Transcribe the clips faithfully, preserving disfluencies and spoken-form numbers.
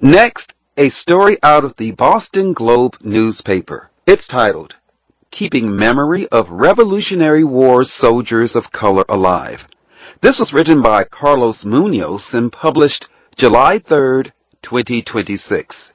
Next, a story out of the Boston Globe newspaper. It's titled, Keeping Memory of Revolutionary War Soldiers of Color Alive. This was written by Carlos Munoz and published July third, twenty twenty-six.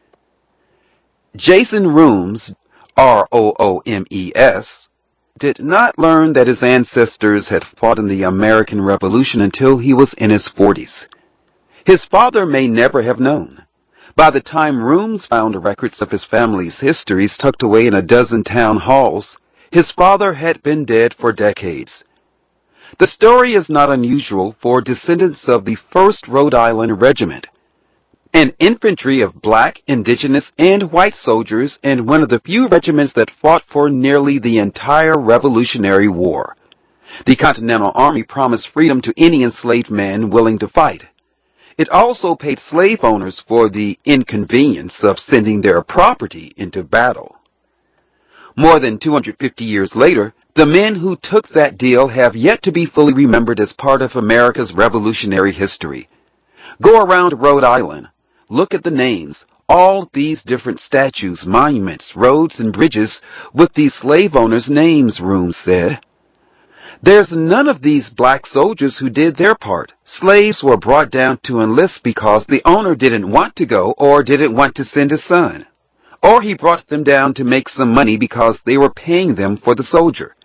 Jason Rooms, R O O M E S, did not learn that his ancestors had fought in the American Revolution until he was in his forties. His father may never have known. By the time Rooms found records of his family's histories tucked away in a dozen town halls, his father had been dead for decades. The story is not unusual for descendants of the first Rhode Island Regiment, an infantry of black, indigenous, and white soldiers, and one of the few regiments that fought for nearly the entire Revolutionary War. The Continental Army promised freedom to any enslaved man willing to fight. It also paid slave owners for the inconvenience of sending their property into battle. More than two hundred fifty years later, the men who took that deal have yet to be fully remembered as part of America's revolutionary history. Go around Rhode Island. Look at the names. All these different statues, monuments, roads, and bridges with these slave owners' names, Rooms said. There's none of these black soldiers who did their part. Slaves were brought down to enlist because the owner didn't want to go or didn't want to send his son. Or he brought them down to make some money because they were paying them for the soldier.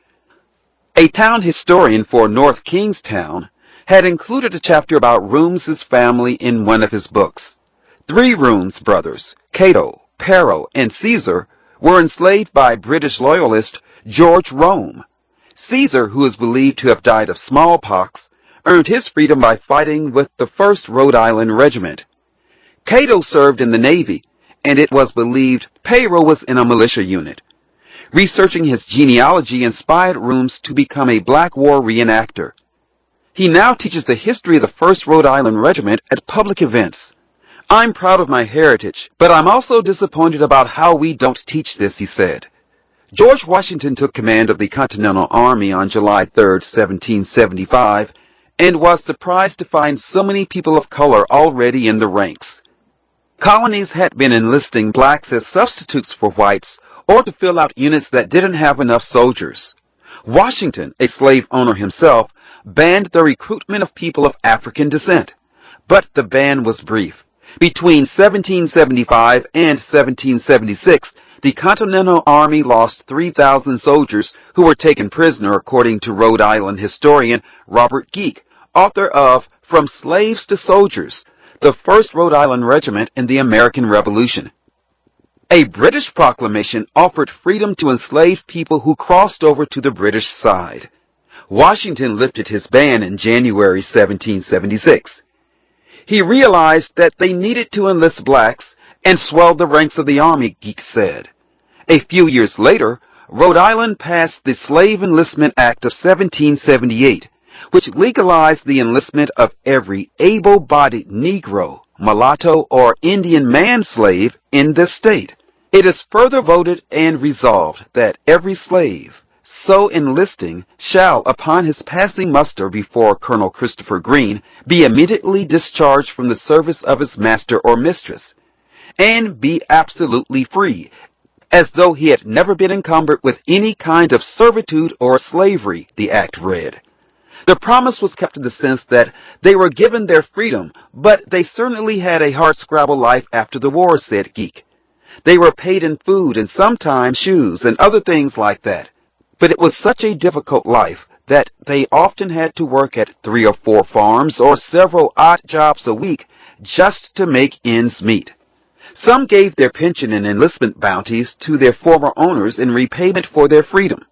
A town historian for North Kingstown had included a chapter about Rooms' family in one of his books. Three Rooms brothers, Cato, Pero, and Caesar, were enslaved by British loyalist George Rome. Caesar, who is believed to have died of smallpox, earned his freedom by fighting with the first Rhode Island Regiment. Cato served in the Navy, and it was believed Pero was in a militia unit. Researching his genealogy inspired Rooms to become a Black War reenactor. He now teaches the history of the first Rhode Island Regiment at public events. I'm proud of my heritage, but I'm also disappointed about how we don't teach this, he said. George Washington took command of the Continental Army on July third, seventeen seventy-five, and was surprised to find so many people of color already in the ranks. Colonies had been enlisting blacks as substitutes for whites or to fill out units that didn't have enough soldiers. Washington, a slave owner himself, banned the recruitment of people of African descent. But the ban was brief. Between seventeen seventy-five and seventeen seventy-six, the Continental Army lost three thousand soldiers who were taken prisoner, according to Rhode Island historian Robert Geek, author of From Slaves to Soldiers, the first Rhode Island Regiment in the American Revolution. A British proclamation offered freedom to enslaved people who crossed over to the British side. Washington lifted his ban in January seventeen seventy-six. He realized that they needed to enlist blacks and swelled the ranks of the army, Geek said. A few years later, Rhode Island passed the Slave Enlistment Act of seventeen seventy-eight, which legalized the enlistment of every able-bodied Negro, mulatto, or Indian man-slave in this state. It is further voted and resolved that every slave so enlisting shall, upon his passing muster before Colonel Christopher Green, be immediately discharged from the service of his master or mistress, and be absolutely free, as though he had never been encumbered with any kind of servitude or slavery, the act read. The promise was kept in the sense that they were given their freedom, but they certainly had a hardscrabble life after the war, said Geek. They were paid in food and sometimes shoes and other things like that. But it was such a difficult life that they often had to work at three or four farms or several odd jobs a week just to make ends meet. Some gave their pension and enlistment bounties to their former owners in repayment for their freedom.